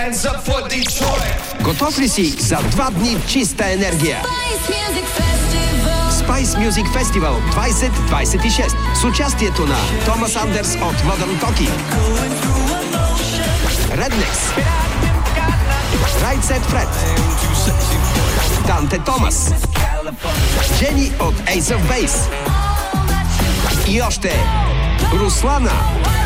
hands up for Detroit. Готов ли си за 2 дни чиста енергия? Spice Music Festival 2026 с участието на Томас Андерс от Modern Talking, Rednex, Right Said Fred, Данте Томас, Джени от Ace of Base и още Руслана.